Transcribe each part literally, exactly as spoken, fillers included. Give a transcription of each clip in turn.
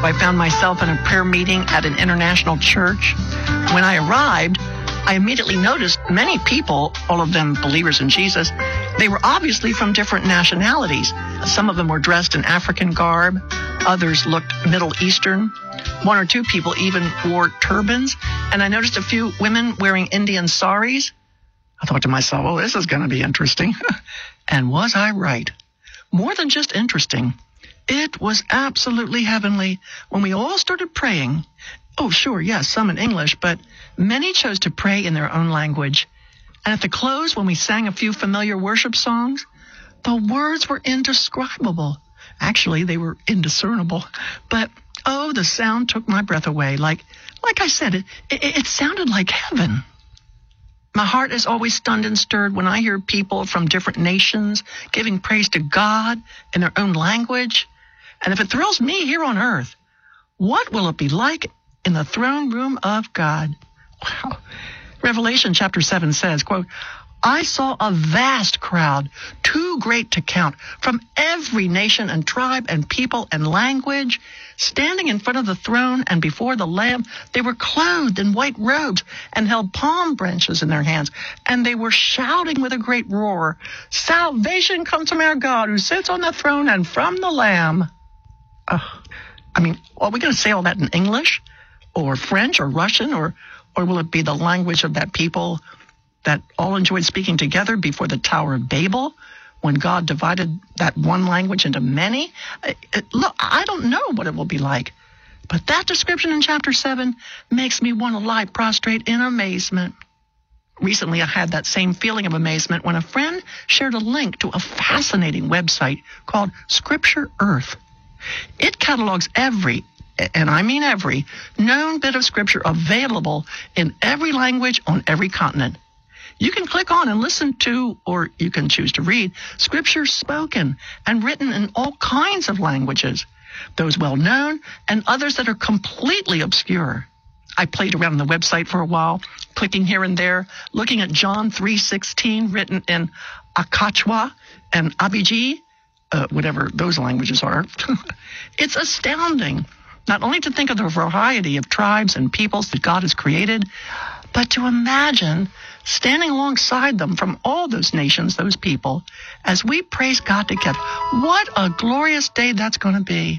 I found myself in a prayer meeting at an international church. When I arrived, I immediately noticed many people, all of them believers in Jesus, they were obviously from different nationalities. Some of them were dressed in African garb. Others looked Middle Eastern. One or two people even wore turbans. And I noticed a few women wearing Indian saris. I thought to myself, oh, this is going to be interesting. And was I right? More than just interesting. It was absolutely heavenly when we all started praying. Oh, sure, yes, some in English, but many chose to pray in their own language. And at the close, when we sang a few familiar worship songs, the words were indescribable. Actually, they were indiscernible. But, oh, the sound took my breath away. Like, like I said, it, it, it sounded like heaven. My heart is always stunned and stirred when I hear people from different nations giving praise to God in their own language. And if it thrills me here on earth, what will it be like in the throne room of God? Wow. Revelation chapter seven says, quote, I saw a vast crowd, too great to count, from every nation and tribe and people and language, standing in front of the throne and before the Lamb. They were clothed in white robes and held palm branches in their hands, and they were shouting with a great roar, salvation comes from our God who sits on the throne and from the Lamb. Uh, I mean, are we going to say all that in English or French or Russian, or or will it be the language of that people that all enjoyed speaking together before the Tower of Babel when God divided that one language into many? It, it, look, I don't know what it will be like, but that description in chapter seven makes me want to lie prostrate in amazement. Recently, I had that same feeling of amazement when a friend shared a link to a fascinating website called Scripture Earth. It catalogs every, and I mean every, known bit of Scripture available in every language on every continent. You can click on and listen to, or you can choose to read, Scripture spoken and written in all kinds of languages, those well-known and others that are completely obscure. I played around the website for a while, clicking here and there, looking at John three sixteen written in Akachwa and Abiji, uh, whatever those languages are. It's astounding, not only to think of the variety of tribes and peoples that God has created, but to imagine standing alongside them from all those nations, those people, as we praise God together. What a glorious day that's going to be.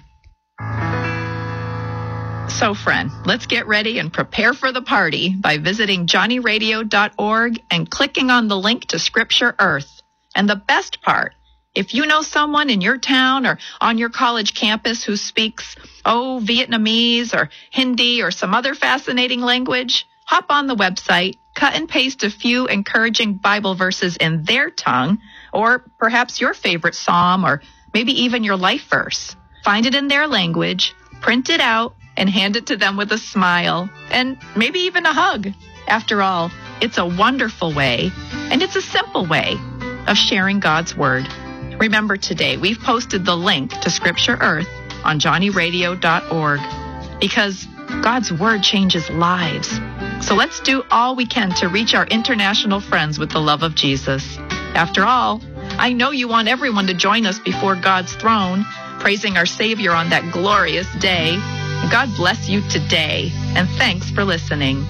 So, friend, let's get ready and prepare for the party by visiting johnny radio dot org and clicking on the link to Scripture Earth. And the best part, if you know someone in your town or on your college campus who speaks, oh, Vietnamese or Hindi or some other fascinating language, hop on the website, cut and paste a few encouraging Bible verses in their tongue, or perhaps your favorite psalm, or maybe even your life verse. Find it in their language, print it out, and hand it to them with a smile, and maybe even a hug. After all, it's a wonderful way, and it's a simple way of sharing God's Word. Remember today, we've posted the link to Scripture Earth on johnny radio dot org, because God's Word changes lives. So let's do all we can to reach our international friends with the love of Jesus. After all, I know you want everyone to join us before God's throne, praising our Savior on that glorious day. God bless you today, and thanks for listening.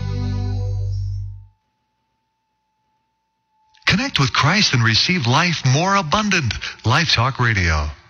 Connect with Christ and receive life more abundant. Life Talk Radio.